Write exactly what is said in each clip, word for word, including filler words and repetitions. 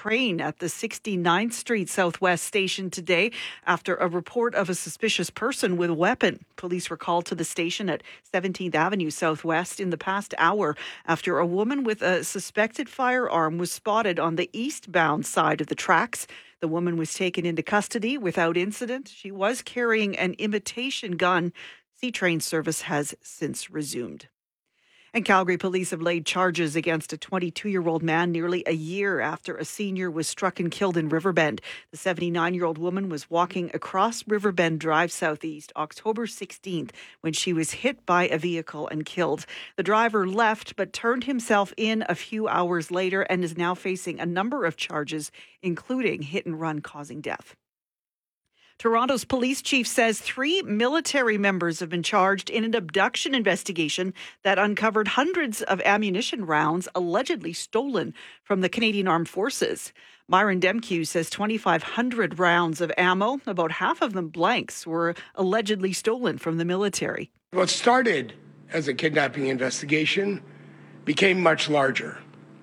train at the sixty-ninth Street Southwest station today after a report of a suspicious person with a weapon. Police were called to the station at seventeenth Avenue Southwest in the past hour after a woman with a suspected firearm was spotted on the eastbound side of the tracks. The woman was taken into custody without incident. She was carrying an imitation gun. C-Train service has since resumed. And Calgary police have laid charges against a twenty-two-year-old man nearly a year after a senior was struck and killed in Riverbend. The seventy-nine-year-old woman was walking across Riverbend Drive Southeast October sixteenth when she was hit by a vehicle and killed. The driver left but turned himself in a few hours later and is now facing a number of charges, including hit and run causing death. Toronto's police chief says three military members have been charged in an abduction investigation that uncovered hundreds of ammunition rounds allegedly stolen from the Canadian Armed Forces. Myron Demkew says twenty-five hundred rounds of ammo, about half of them blanks, were allegedly stolen from the military. What started as a kidnapping investigation became much larger.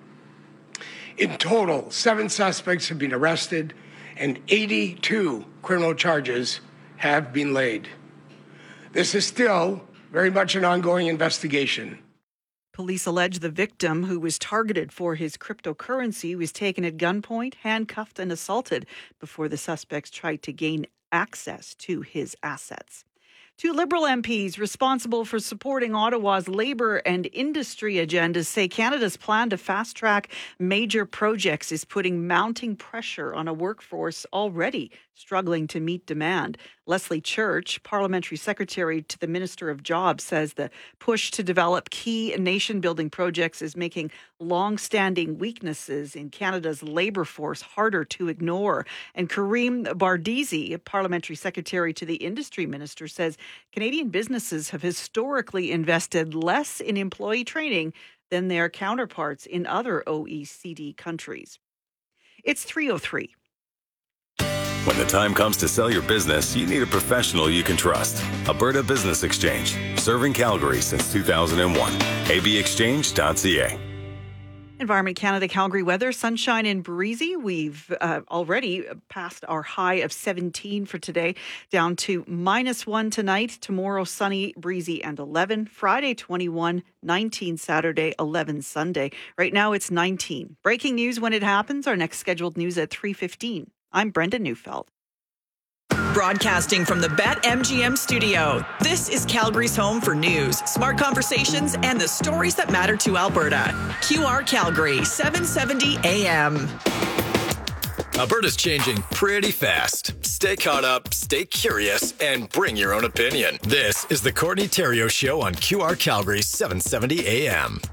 In total, seven suspects have been arrested and eighty-two criminal charges have been laid. This is still very much an ongoing investigation. Police allege the victim, who was targeted for his cryptocurrency, was taken at gunpoint, handcuffed and assaulted before the suspects tried to gain access to his assets. Two Liberal M Ps responsible for supporting Ottawa's labour and industry agendas say Canada's plan to fast-track major projects is putting mounting pressure on a workforce already struggling to meet demand. Leslie Church, Parliamentary Secretary to the Minister of Jobs, says the push to develop key nation-building projects is making long-standing weaknesses in Canada's labour force harder to ignore. And Karim Bardisi, Parliamentary Secretary to the Industry Minister, says Canadian businesses have historically invested less in employee training than their counterparts in other O E C D countries. It's three oh three. When the time comes to sell your business, you need a professional you can trust. Alberta Business Exchange, serving Calgary since two thousand one. a b exchange dot c a. Environment Canada Calgary weather, sunshine and breezy. We've uh, already passed our high of seventeen for today, down to minus one tonight. Tomorrow, sunny, breezy, and eleven. Friday, twenty-one, nineteen Saturday, eleven Sunday. Right now, it's nineteen. Breaking news when it happens. Our next scheduled news at three fifteen. I'm Brenda Neufeld. Broadcasting from the BetMGM studio, this is Calgary's home for news, smart conversations, and the stories that matter to Alberta. Q R Calgary, seven seventy A M. Alberta's changing pretty fast. Stay caught up, stay curious, and bring your own opinion. This is the Courtney Theriault Show on Q R Calgary, seven seventy A M.